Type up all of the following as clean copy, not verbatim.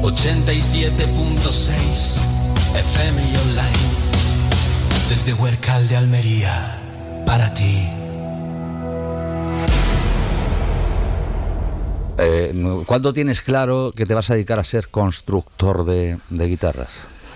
87.6 FM y online. Desde Huércal de Almería, para ti. ¿Cuándo tienes claro que te vas a dedicar a ser constructor de guitarras?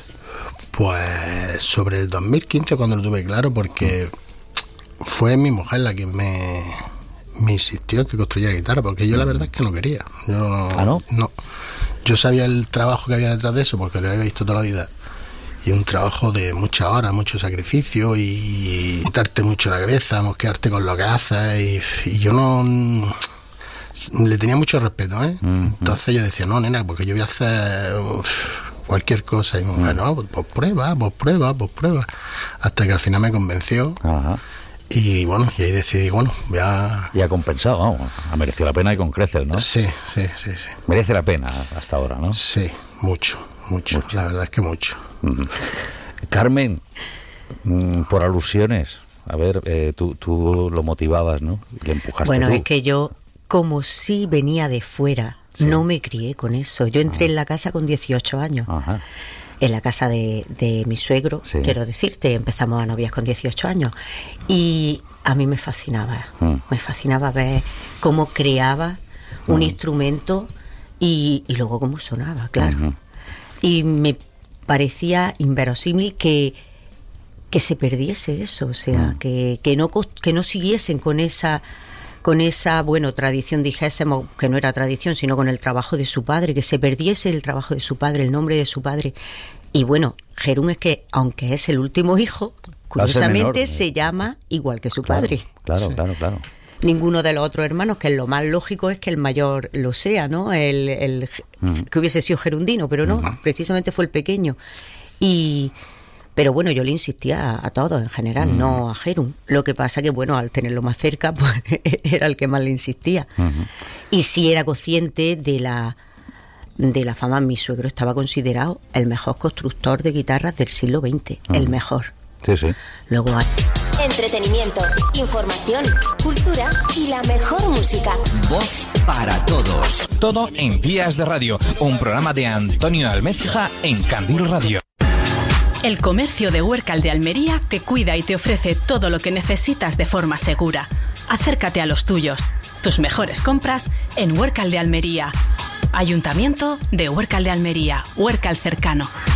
Pues sobre el 2015 cuando lo tuve claro, porque fue mi mujer la que me insistió en que construyera guitarra, porque yo la verdad es que no quería. ¿Ah, no? No. Yo sabía el trabajo que había detrás de eso, porque lo había visto toda la vida. Y un trabajo de muchas horas, mucho sacrificio y quitarte mucho la cabeza, mosquearte con lo que haces. Y yo no... Le tenía mucho respeto, ¿eh? Entonces yo decía, no, nena, porque yo voy a hacer cualquier cosa. Y mi mujer, no, pues prueba. Hasta que al final me convenció. Ajá. Y bueno, y ahí decidí, bueno, voy a... Y ha compensado, vamos, ha merecido la pena y con creces, ¿no? Sí. Merece la pena hasta ahora, ¿no? Sí, mucho. La verdad es que mucho. Carmen, por alusiones, a ver, tú lo motivabas, ¿no? Le empujaste. Bueno, tú. es que yo, como si venía de fuera, no me crié con eso. Yo entré en la casa con 18 años. Ajá. En la casa de mi suegro, quiero decirte, empezamos a novias con 18 años. Y a mí me fascinaba ver cómo creaba un instrumento y luego cómo sonaba, claro. Y me parecía inverosímil que se perdiese eso, o sea, que no siguiesen con esa bueno, tradición, dijésemos, que no era tradición, sino con el trabajo de su padre, que se perdiese el trabajo de su padre, el nombre de su padre. Y bueno, Jerún es que, aunque es el último hijo, curiosamente se llama igual que su padre. Claro. Ninguno de los otros hermanos, que lo más lógico es que el mayor lo sea, ¿no? Que hubiese sido gerundino, pero no, precisamente fue el pequeño. Pero bueno, yo le insistía a todos en general, no a Jerún. Lo que pasa que, bueno, al tenerlo más cerca, pues era el que más le insistía. Y sí era consciente de la fama. Mi suegro estaba considerado el mejor constructor de guitarras del siglo XX, el mejor. Sí. Luego hay entretenimiento, información, cultura y la mejor música. Voz para todos. Todo en Días de Radio, un programa de Antonio Almecija en Candil Radio. El comercio de Huércal de Almería te cuida y te ofrece todo lo que necesitas de forma segura. Acércate a los tuyos. Tus mejores compras en Huércal de Almería. Ayuntamiento de Huércal de Almería, Huércal cercano.